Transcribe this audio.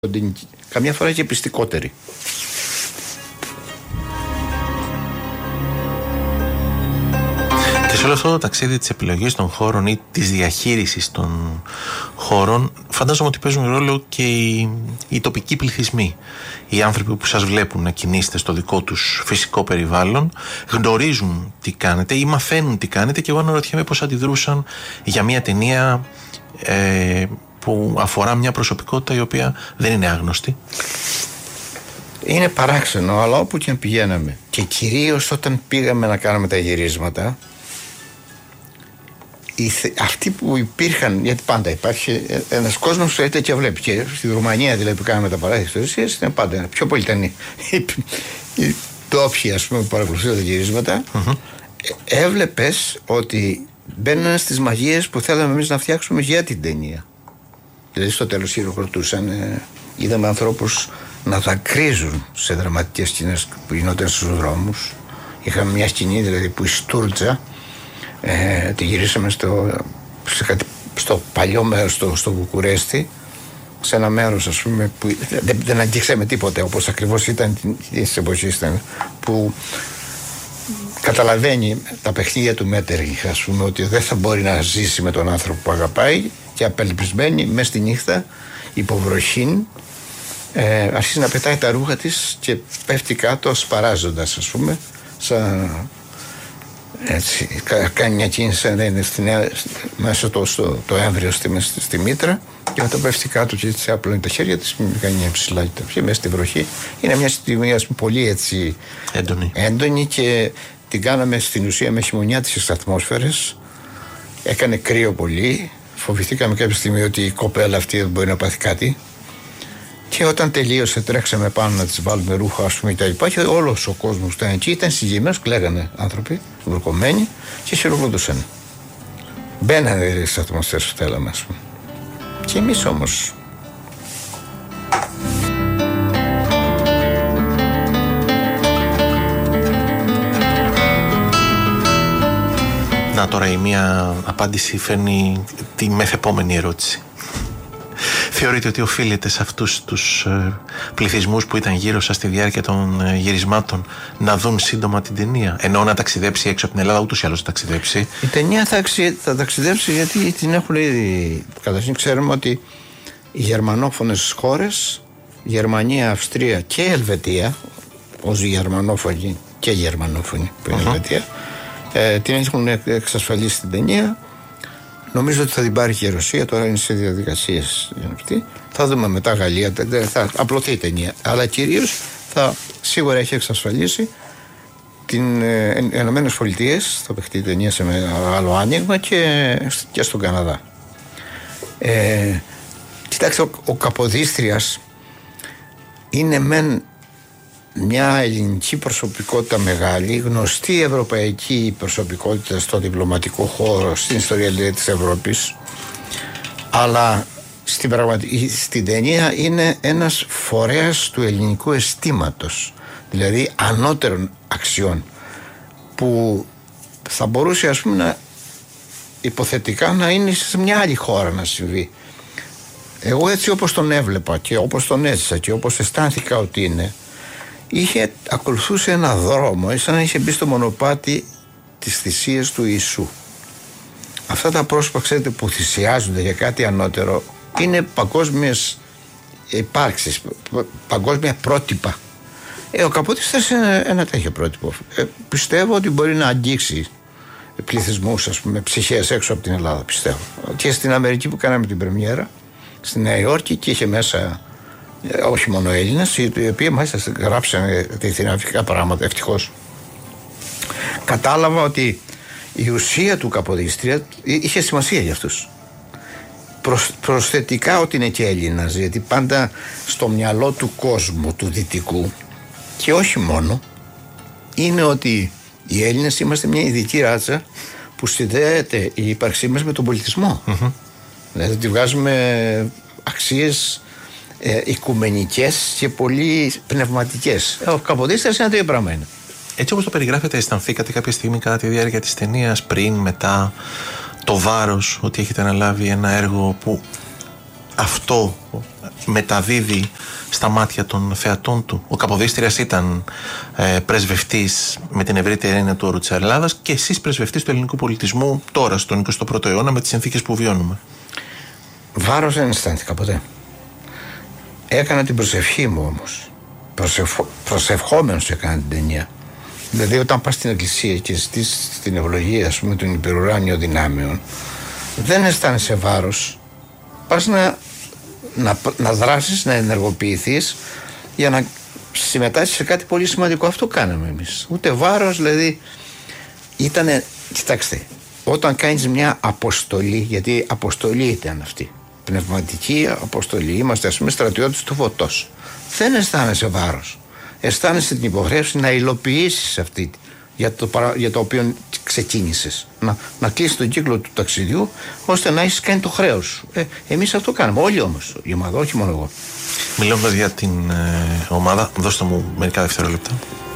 καμιά φορά και πιστικότεροι. Και σε όλο αυτό το ταξίδι της επιλογής των χώρων ή της διαχείρισης των χώρων, φαντάζομαι ότι παίζουν ρόλο και οι τοπικοί πληθυσμοί. Οι άνθρωποι που σας βλέπουν να κινείστε στο δικό τους φυσικό περιβάλλον γνωρίζουν τι κάνετε ή μαθαίνουν τι κάνετε, και εγώ αναρωτιέμαι πώς αντιδρούσαν για μια ταινία που αφορά μια προσωπικότητα η οποία δεν είναι άγνωστη. Είναι παράξενο, αλλά όπου και αν πηγαίναμε, και κυρίως όταν πήγαμε να κάνουμε τα γυρίσματα, αυτοί που υπήρχαν, γιατί πάντα υπάρχει ένας κόσμος που έρχεται και βλέπει, και στη Ρουμανία δηλαδή που κάναμε τα παράθυρα ιστορίας, ήταν πάντα πιο πολύ ήταν οι τόπιοι, ας πούμε, που παρακολουθούν τα γυρίσματα. Έβλεπες ότι μπαίνουν στις μαγείες που θέλαμε εμείς να φτιάξουμε για την ταινία. Δηλαδή στο τέλος χειροκροτούσαν, είδαμε ανθρώπους να δακρύζουν σε δραματικές σκηνές που γινόταν στους δρόμους. Είχαμε μια σκηνή δηλαδή που η Στούρτζα τη γυρίσαμε στο παλιό μέρος, στο Βουκουρέστι, σε ένα μέρος, ας πούμε, που δεν αγγίξαμε τίποτε, όπως ακριβώς ήταν της εποχής, που καταλαβαίνει τα παιχνίδια του Μέτεριχ, ας πούμε, ότι δεν θα μπορεί να ζήσει με τον άνθρωπο που αγαπάει, και απελπισμένη μες στη νύχτα, υποβροχήν, αρχίζει να πετάει τα ρούχα της και πέφτει κάτω σπαράζοντας, ας πούμε, έτσι, κάνει μια κίνηση να είναι μέσα το έμβριο στη μήτρα, και μετά πέφτει κάτω και έτσι απλώνει τα χέρια της, κάνει μια ψηλά και μέσα στη βροχή. Είναι μια στιγμή, ας πούμε, πολύ έτσι έντονη, και την κάναμε στην ουσία με χειμωνιάτικες ατμόσφαιρες. Έκανε κρύο πολύ, φοβηθήκαμε κάποια στιγμή ότι η κοπέλα αυτή δεν μπορεί να πάθει κάτι, και όταν τελείωσε τρέξαμε πάνω να τις βάλουμε ρούχα, ας πούμε, και όλος ο κόσμος που ήταν εκεί ήταν συγκεκριμένος, κλαίγανε άνθρωποι βροκωμένοι και χειροκροτούσαν. Μπαίνανε στις ατμοσφαίρες που θέλαμε, ας πούμε. Και εμείς όμως να, τώρα η μία απάντηση φέρνει τη μεθεπόμενη ερώτηση. Θεωρείτε ότι οφείλεται σε αυτούς τους πληθυσμούς που ήταν γύρω σας στη διάρκεια των γυρισμάτων να δουν σύντομα την ταινία? Ενώ να ταξιδέψει έξω από την Ελλάδα, ούτως ή άλλως θα ταξιδέψει. Η ταινία θα ταξιδέψει, γιατί την έχουν ήδη. Καταρχήν ξέρουμε ότι οι γερμανόφωνες χώρες, Γερμανία, Αυστρία και Ελβετία, ως γερμανόφωνοι και γερμανόφωνοι που είναι Ελβετία, την έχουν εξασφαλίσει την ταινία. Νομίζω ότι θα την πάρει και η Ρωσία, τώρα είναι σε διαδικασίες. Θα δούμε μετά Γαλλία, θα απλωθεί η ταινία. Αλλά κυρίως σίγουρα έχει εξασφαλίσει την Ηνωμένες Πολιτείες, θα παιχτεί η ταινία σε άλλο άνοιγμα, και στον Καναδά. Κοιτάξτε, ο Καποδίστριας είναι μεν μια ελληνική προσωπικότητα μεγάλη, γνωστή ευρωπαϊκή προσωπικότητα στο διπλωματικό χώρο, στην ιστορία της Ευρώπης, αλλά στην ταινία είναι ένας φορέας του ελληνικού αισθήματος, δηλαδή ανώτερων αξιών, που θα μπορούσε, ας πούμε, υποθετικά να είναι σε μια άλλη χώρα να συμβεί. Εγώ έτσι όπως τον έβλεπα και όπως τον έζησα και όπως αισθάνθηκα ότι είναι, ακολουθούσε ένα δρόμο, σαν να είχε μπει στο μονοπάτι της θυσίας του Ιησού. Αυτά τα πρόσωπα, ξέρετε, που θυσιάζονται για κάτι ανώτερο, είναι παγκόσμιες υπάρξεις, παγκόσμια πρότυπα. Ο Καποδίστριας είναι ένα τέτοιο πρότυπο. Πιστεύω ότι μπορεί να αγγίξει πληθυσμούς, ας πούμε, ψυχές έξω από την Ελλάδα, πιστεύω. Και στην Αμερική που κάναμε την πρεμιέρα, στη Νέα Υόρκη, και είχε μέσα όχι μόνο Έλληνες, οι οποίοι μάλιστα γράψαν διεθνικά πράγματα, ευτυχώς. Κατάλαβα ότι η ουσία του Καποδίστρια είχε σημασία για αυτούς. Προσθετικά ότι είναι και Έλληνας, γιατί πάντα στο μυαλό του κόσμου, του δυτικού, και όχι μόνο, είναι ότι οι Έλληνες είμαστε μια ειδική ράτσα που συνδέεται η ύπαρξή μας με τον πολιτισμό. Δηλαδή τη βγάζουμε αξίες οικουμενικές και πολύ πνευματικές. Ο Καποδίστριας είναι δύο πράγματα. Έτσι όπως το περιγράφετε, αισθανθήκατε κάποια στιγμή κατά τη διάρκεια της ταινίας, πριν, μετά, το βάρος ότι έχετε αναλάβει ένα έργο που αυτό μεταδίδει στα μάτια των θεατών του. Ο Καποδίστριας ήταν πρεσβευτής με την ευρύτερη έννοια του όρου της Ελλάδας και εσείς πρεσβευτής του ελληνικού πολιτισμού τώρα στον 21ο αιώνα με τις συνθήκες που βιώνουμε. Βάρος δεν αισθάνθηκα ποτέ. Έκανα την προσευχή μου όμως. Προσευχόμενος έκανα την ταινία. Δηλαδή όταν πας στην εκκλησία και ζητήσεις την ευλογία, ας πούμε, των υπερουράνιων δυνάμεων, δεν αισθάνεσαι βάρος. Πας να δράσεις, να ενεργοποιηθείς για να συμμετάσχεις σε κάτι πολύ σημαντικό. Αυτό κάναμε εμείς. Ούτε βάρος, δηλαδή ήτανε, κοιτάξτε, όταν κάνεις μια αποστολή, γιατί αποστολή ήταν αυτή, πνευματική αποστολή, είμαστε ας πούμε στρατιώτες του φωτός, δεν αισθάνεσαι βάρος. Αισθάνεσαι την υποχρέωση να υλοποιήσεις αυτή για το οποίο ξεκίνησες. Να κλείσεις τον κύκλο του ταξιδιού ώστε να έχεις κάνει το χρέος σου. Εμείς αυτό κάναμε. Όλοι όμως. Η ομάδα, όχι μόνο εγώ. Μιλώντας για την ομάδα, δώστε μου μερικά δευτερόλεπτα.